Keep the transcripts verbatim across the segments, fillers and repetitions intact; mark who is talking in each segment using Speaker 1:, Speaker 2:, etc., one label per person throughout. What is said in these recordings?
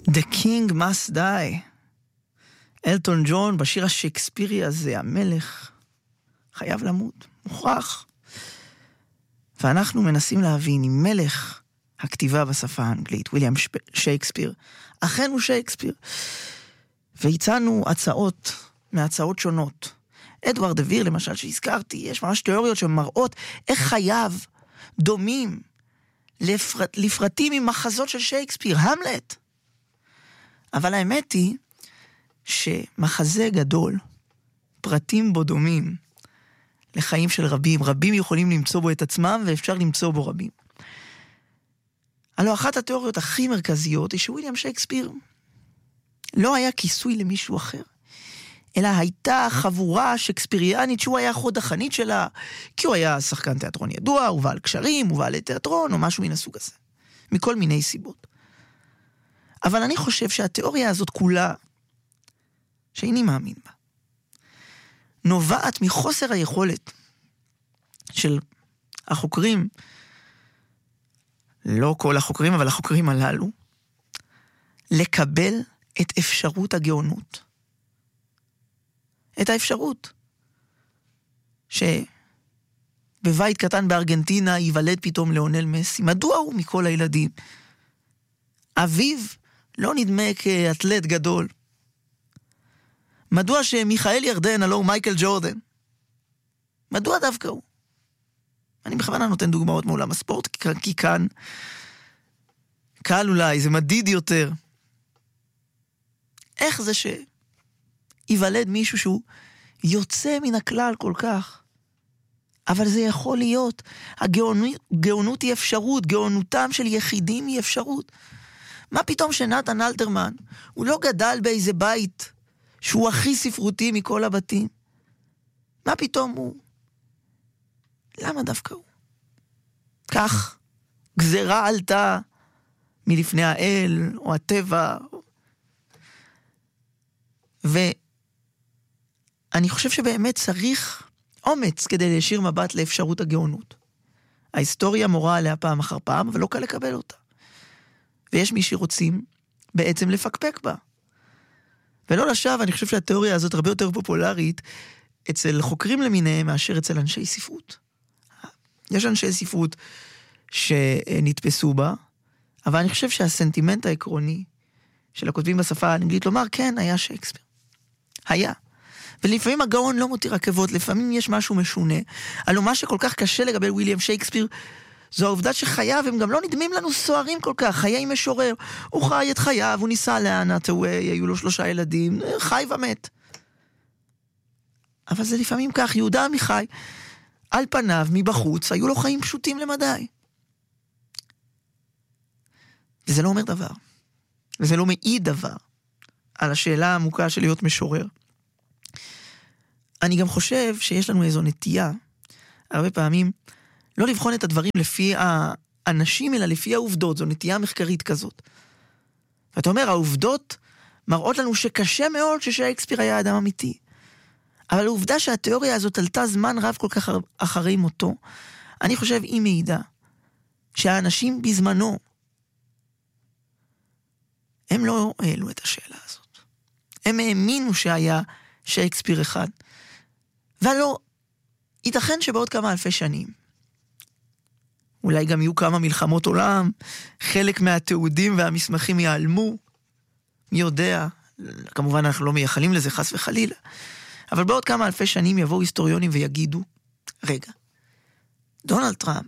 Speaker 1: The King Must Die. אלטון ג'ון בשיר השייקספירי הזה, המלך חייב למות, מוכרח. ואנחנו מנסים להבין אם מלך הכתיבה בשפה האנגלית, ויליאם שייקספיר, אכן הוא שייקספיר. והצענו הצעות מהצעות שונות. אדוארד דה ויר למשל שהזכרתי, יש ממש תיאוריות שמראות איך חייו דומים לפרט, לפרטים עם מחזות של שייקספיר, המלט. אבל האמת היא שמחזה גדול, פרטים בו דומים לחיים של רבים, רבים יכולים למצוא בו את עצמם ואפשר למצוא בו רבים. הלוא אחת התיאוריות הכי מרכזיות היא שוויליאם שייקספיר לא היה כיסוי למישהו אחר, אלא הייתה חבורה שקספיריאנית שהוא היה חוד החנית שלה, כי הוא היה שחקן תיאטרון ידוע, הוא בעל קשרים, הוא בעל תיאטרון, או משהו מן הסוג הזה. מכל מיני סיבות. אבל אני חושב שהתיאוריה הזאת כולה, שאיני מאמין בה, נובעת מחוסר היכולת של החוקרים, לא כל החוקרים, אבל החוקרים הללו, לקבל את אפשרות הגאונות. את האפשרות שבבית קטן בארגנטינה ייוולד פתאום ליאונל מסי. מדוע הוא מכל הילדים? אביו לא נדמה כאתלט גדול. מדוע שמיכאל ירדן, הלא הוא מייקל ג'ורדן? מדוע דווקא הוא? אני בכוונה נותן דוגמאות מעולם הספורט, כי כאן קל אולי, זה מדיד יותר. איך זה שיוולד מישהו שהוא יוצא מן הכלל כל כך? אבל זה יכול להיות. הגאונות, גאונות היא אפשרות, גאונותם של יחידים היא אפשרות. מה פתאום שנתן אלתרמן, הוא לא גדל באיזה בית שהוא הכי ספרותי מכל הבתים? מה פתאום הוא? למה דווקא הוא? כך גזרה עלתה מלפני האל או הטבע. ואני חושב שבאמת צריך אומץ כדי להישיר מבט לאפשרות הגאונות. ההיסטוריה מורה עליה פעם אחר פעם, אבל לא קל לקבל אותה. ויש מי שרוצים בעצם לפקפק בה. ולא לשווא, אני חושב שהתיאוריה הזאת הרבה יותר פופולרית אצל חוקרים למיניהם מאשר אצל אנשי ספרות. יש אנשי ספרות שנתפסו בה, אבל אני חושב שהסנטימנט העקרוני של הכותבים בשפה האנגלית לומר, כן, היה שייקספיר. היה. ולפעמים הגאון לא מותיר עקבות, לפעמים יש משהו משונה. הלוא מה שכל כך קשה לגבי וויליאם שייקספיר, זו העובדה שחייו הם גם לא נדמים לנו סוערים כל כך, חיי משורר. הוא חי את חייו, הוא ניסה לאנת הווי, היו לו שלושה ילדים, חי ומת. אבל זה לפעמים כך, יהודה עמיחי, על פניו, מבחוץ, היו לו חיים פשוטים למדי. וזה לא אומר דבר. וזה לא מעיד דבר על השאלה העמוקה של להיות משורר. אני גם חושב שיש לנו איזו נטייה, הרבה פעמים, לא לבחון את הדברים לפי האנשים, אלא לפי העובדות. זו נטייה מחקרית כזאת. ואתה אומר, העובדות מראות לנו שקשה מאוד ששייקספיר היה אדם אמיתי. אבל העובדה שהתיאוריה הזאת עלתה זמן רב כל כך אחרי מותו, אני חושב היא מעידה שהאנשים בזמנו, הם לא העלו את השאלה הזאת. הם האמינו שהיה שייקספיר אחד. ולא, ייתכן שבעוד כמה אלפי שנים, אולי גם יהיו כמה מלחמות עולם, חלק מהתיעודים והמסמכים ייעלמו, מי יודע, כמובן אנחנו לא מייחלים לזה חס וחלילה, אבל בעוד כמה אלפי שנים יבואו היסטוריונים ויגידו, רגע, דונלד טראמפ,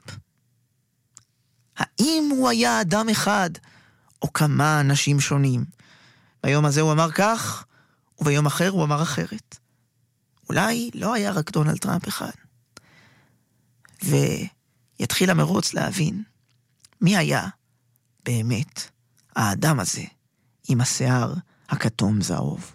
Speaker 1: האם הוא היה אדם אחד, או כמה אנשים שונים? ביום הזה הוא אמר כך, וביום אחר הוא אמר אחרת. אולי לא היה רק דונלד טראמפ אחד. ויתחיל המרוץ להבין מי היה באמת האדם הזה עם השיער הכתום זהוב.